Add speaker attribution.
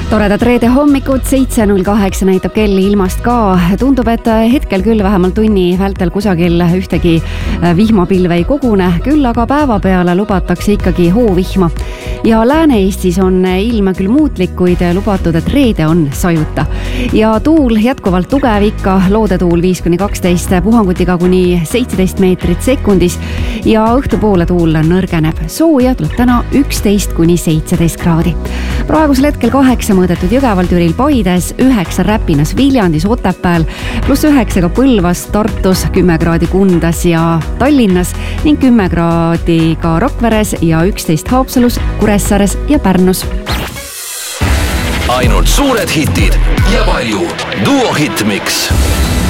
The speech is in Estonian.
Speaker 1: Toredad reede hommikud, 7.08 näitab kell ilmast ka. Tundub, et hetkel küll vähemalt tunni vältel kusagil ühtegi vihmapilve ei kogune, küll aga päeva peale lubatakse ikkagi hoovihma. Ja Lääne-Eestis on ilm küll muutlik, kuid lubatud, et reede on sajuta. Ja tuul jätkuvalt tugev ikka, loodetuul 5-12, puhangutiga kuni 17 meetrit sekundis ja õhtupoole tuul nõrgeneb. Sooja tuleb täna 11-17 kraadi. Praegusel hetkel 8 mõõdetud Jõgevalt, Türil, Paides, 9 Räpinas, Viljandis, Otepääl, +9 ka Põlvas, Tartus, 10 kraadi Kundas ja Tallinnas ning 10 kraadi ka Rakveres ja 11 Haapsalus, Kuressaares ja Pärnus.
Speaker 2: Ainult suured hitid ja palju Duo Hitmix.